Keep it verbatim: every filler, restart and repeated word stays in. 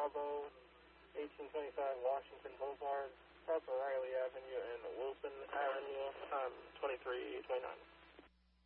Bravo, eighteen twenty-five Washington Boulevard, South O'Reilly Avenue, and Wilson Avenue, um, twenty-three twenty-nine.